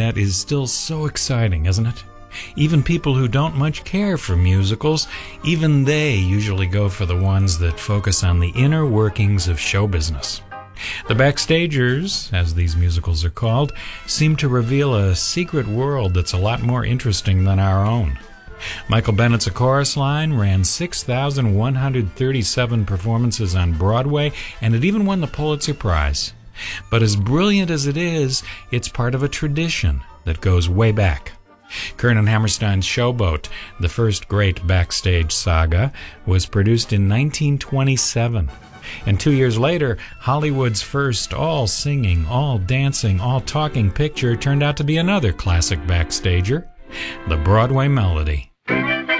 that is still so exciting, isn't it? Even people who don't much care for musicals, even they usually go for the ones that focus on the inner workings of show business. The Backstagers, as these musicals are called, seem to reveal a secret world that's a lot more interesting than our own. Michael Bennett's A Chorus Line ran 6,137 performances on Broadway, and it even won the Pulitzer Prize. But as brilliant as it is, it's part of a tradition that goes way back. Kern and Hammerstein's Showboat, the first great backstage saga, was produced in 1927. And 2 years later, Hollywood's first all-singing, all-dancing, all-talking picture turned out to be another classic backstager, The Broadway Melody.